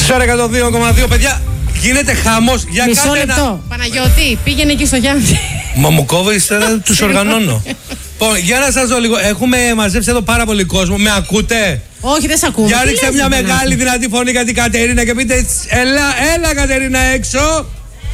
Σφαίρα 102,2, παιδιά. Γίνεται χαμός για μισό κάθε λεπτό. Παναγιώτη, πήγαινε εκεί στο Γιάννη. Μα μου κόβεις τώρα, τους οργανώνω. Για να σας δω λίγο. Έχουμε μαζέψει εδώ πάρα πολύ κόσμο. Με ακούτε? Όχι, δεν σε ακούμε. Για ρίξτε μια μεγάλη δυνατή φωνή για την Κατερίνα και πείτε έλα Κατερίνα έξω.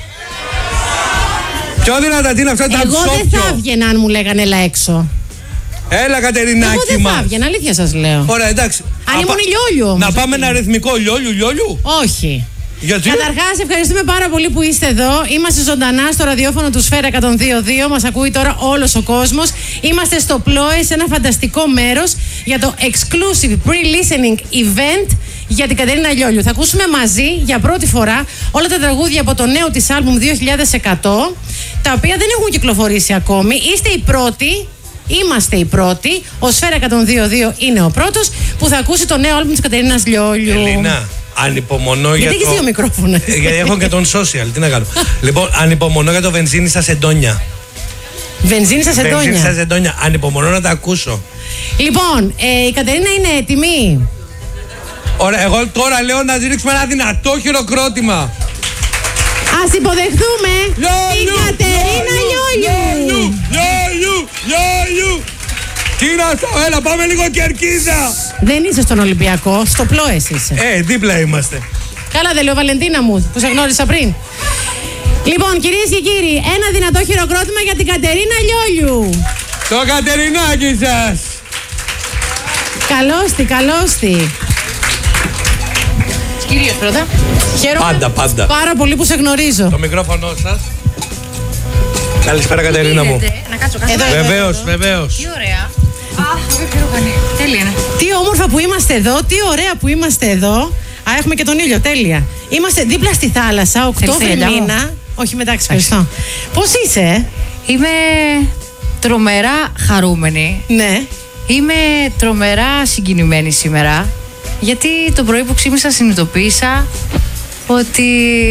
Πιο δυνατά, τι είναι αυτό, ήταν εγώ δεν θα έβγαινα αν μου λέγανε έλα έξω. Έλα Κατερινάκη μας. Εγώ δεν θα έβγαινα, αλήθεια σας λέω. Ωραία, εντάξει. Αν ήμουν λιόλιου όμως. Να πάμε ένα ρυθμικό λιόλιου. Όχι. Γιατί? Καταρχάς, ευχαριστούμε πάρα πολύ που είστε εδώ. Είμαστε ζωντανά στο ραδιόφωνο του Σφαίρα 102.2. Μας ακούει τώρα όλος ο κόσμος. Είμαστε στο Πλόε, σε ένα φανταστικό μέρος για το exclusive pre-listening event για την Κατερίνα Λιόλιου. Θα ακούσουμε μαζί για πρώτη φορά όλα τα τραγούδια από το νέο της άλμπουμ 2100, τα οποία δεν έχουν κυκλοφορήσει ακόμη. Είστε οι πρώτοι. Είμαστε οι πρώτοι. Ο Σφαίρα 102.2 είναι ο πρώτος που θα ακούσει το νέο άλμπουμ της Κατερίνας Λιόλιου. Ελίνα, ανυπομονώ για το... Γιατί έχεις δύο μικρόφωνα? Γιατί έχω και τον social, τι να κάνω. Λοιπόν, ανυπομονώ για το βενζίνη στα σεντόνια. Βενζίνη στα σεντόνια. Βενζίνη στα σεντόνια. Ανυπομονώ να τα ακούσω. Λοιπόν, η Κατερίνα είναι έτοιμη. Ωραία, εγώ τώρα λέω να ρίξουμε ένα δυνατό χειροκρότημα. Ας υποδεχθούμε την Κατερίνα Λιόλιου. Λιόλιου. Τι είναι αυτό, έλα πάμε λίγο Κερκίδα. Δεν είσαι στον Ολυμπιακό, στο Πλόες είσαι. Δίπλα είμαστε. Καλά δεν λέω, Βαλεντίνα μου, που σε γνώρισα πριν. Λοιπόν, κυρίες και κύριοι, ένα δυνατό χειροκρότημα για την Κατερίνα Λιόλιου. Το Κατερινάκι σας. Καλώς τη. Κυρίως πρώτα. Χαίρομαι Πάντα. πάρα πολύ που σε γνωρίζω. Το μικρόφωνο σας. Καλησπέρα Κατερίνα μου. Να κάτσω Βεβαίως. Τι ωραία. Τέλεια είναι. Τι όμορφα που είμαστε εδώ, τι ωραία που είμαστε εδώ. Έχουμε και τον ήλιο, τέλεια. Είμαστε δίπλα στη θάλασσα, Οκτώβρη μήνα. Όχι, μεταξύ, ευχαριστώ. Πώς είσαι? Είμαι τρομερά χαρούμενη. Ναι. Είμαι τρομερά συγκινημένη σήμερα. Γιατί το πρωί που ξύπνησα συνειδητοποίησα ότι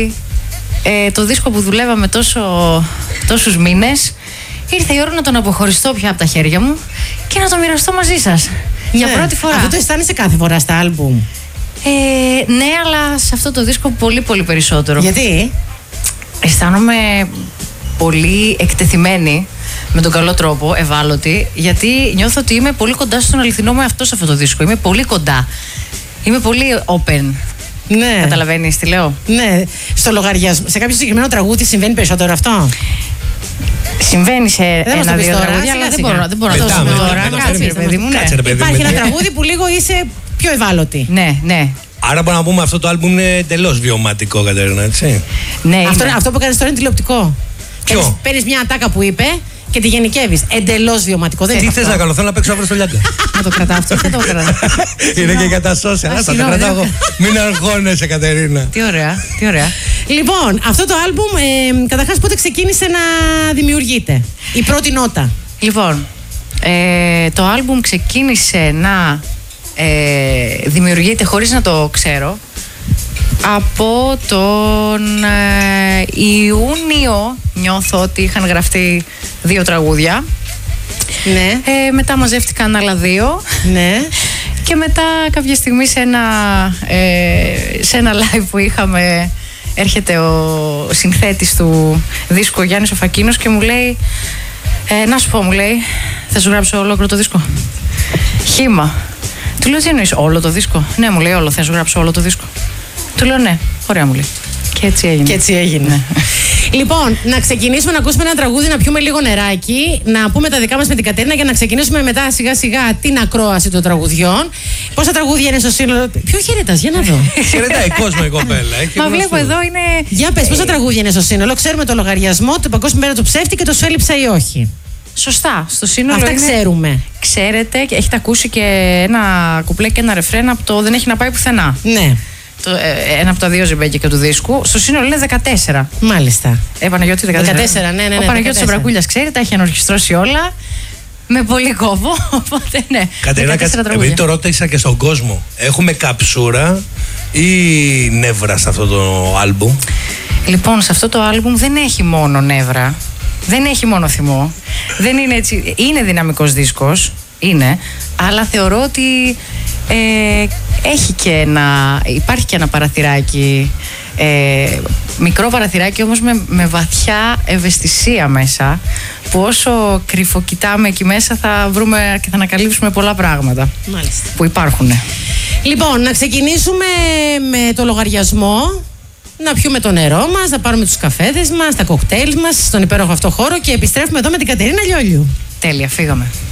το δίσκο που δουλεύαμε τόσους μήνες, ήρθε η ώρα να τον αποχωριστώ πια από τα χέρια μου και να το μοιραστώ μαζί σας. Ναι. Για πρώτη φορά. Αυτό το αισθάνεσαι κάθε φορά στα άλμπουμ? Ναι, αλλά σε αυτό το δίσκο πολύ πολύ περισσότερο. Γιατί? Αισθάνομαι πολύ εκτεθειμένη, με τον καλό τρόπο, ευάλωτη, γιατί νιώθω ότι είμαι πολύ κοντά στον αληθινό μου εαυτό σε αυτό το δίσκο. Είμαι πολύ κοντά. Είμαι πολύ open. Ναι. Καταλαβαίνεις τι λέω? Ναι. Στο λογαριασμό, σε κάποιο συγκεκριμένο τραγούδι συμβαίνει περισσότερο αυτό? Συμβαίνει σε ένα-δύο τραγούδια, αλλά δεν μπορώ να το δώσουμε τώρα. Κάτσε, παιδί μου. Υπάρχει ένα τραγούδι που λίγο είσαι πιο ευάλωτη. Ναι. Άρα μπορούμε να πούμε αυτό το άλμπουμ είναι εντελώς βιωματικό, Κατερίνα, έτσι? Ναι. Αυτό που έκανες τώρα είναι τηλεοπτικό. Ποιο? Παίρνεις μια ατάκα που είπε και τη γενικεύεις. Εντελώς βιωματικό. Τι θες να κάνω, θέλω να παίξω αύριο στο Λιάγκα. Να το κρατάω αυτό, δεν το κρατάω. Είναι και για τα social, θα το κρατάω εγώ. Μην αγχώνεσαι, Κατερίνα. Τι ωραία. Λοιπόν, αυτό το άλμπουμ, καταρχάς πότε ξεκίνησε να δημιουργείται? Η πρώτη νότα. Λοιπόν, το άλμπουμ ξεκίνησε να δημιουργείται χωρίς να το ξέρω από τον Ιούνιο. Νιώθω ότι είχαν γραφτεί 2 τραγούδια. Ναι. Μετά μαζεύτηκαν άλλα 2. Ναι. Και μετά κάποια στιγμή σε ένα live που είχαμε, έρχεται ο συνθέτης του δίσκου, ο Γιάννης ο Φακίνος, και μου λέει, να σου πω, μου λέει, θα σου γράψω ολόκληρο το δίσκο? Χήμα. Του λέω, τι εννοείς, όλο το δίσκο? Ναι, μου λέει, όλο, θα σου γράψω όλο το δίσκο? Του λέω, ναι, ωραία, μου λέει. Και έτσι έγινε. Λοιπόν, να ξεκινήσουμε να ακούσουμε ένα τραγούδι, να πιούμε λίγο νεράκι, να πούμε τα δικά μας με την Κατερίνα για να ξεκινήσουμε μετά σιγά σιγά την ακρόαση των τραγουδιών. Πόσα τραγούδια είναι στο σύνολο? Ποιο χαιρετάς, για να δω. Χαιρετάει κόσμο η κοπέλα. Μα βλέπω εδώ είναι. Για πες, πόσα τραγούδια είναι στο σύνολο? Ξέρουμε το λογαριασμό, το Παγκόσμια Μέρα του Ψεύτη και το Σου έλειψα ή όχι? Σωστά, στο σύνολο. Αυτά είναι... ξέρουμε. Ξέρετε, και έχετε ακούσει και ένα κουπλέ και ένα ρεφρέν από το Δεν έχει να πάει πουθενά. Ναι. Ένα από τα 2 ζεμπέκια του δίσκου. Στο σύνολο είναι 14. Μάλιστα. Παναγιώτη 14. Ναι. Ο Παναγιώτης Εμπρακούλιας ξέρει, τα έχει ανορχιστρώσει όλα. Με πολύ κόπο. Οπότε ναι. Κατερίνα, επειδή το ρώτησα και στον κόσμο, έχουμε καψούρα ή νεύρα σε αυτό το άλμπουμ? Λοιπόν, σε αυτό το άλμπουμ δεν έχει μόνο νεύρα. Δεν έχει μόνο θυμό. Δεν είναι έτσι. Είναι δυναμικός δίσκος. Είναι. Αλλά θεωρώ ότι Υπάρχει και ένα παραθυράκι, μικρό παραθυράκι όμως με βαθιά ευαισθησία μέσα, που όσο κρυφοκοιτάμε εκεί μέσα θα βρούμε και θα ανακαλύψουμε πολλά πράγματα. Μάλιστα. Που υπάρχουν. Λοιπόν, να ξεκινήσουμε με το λογαριασμό, να πιούμε το νερό μας, να πάρουμε τους καφέδες μας, τα κοκτέιλ μας στον υπέροχο αυτό χώρο και επιστρέφουμε εδώ με την Κατερίνα Λιόλιου. Τέλεια, φύγαμε.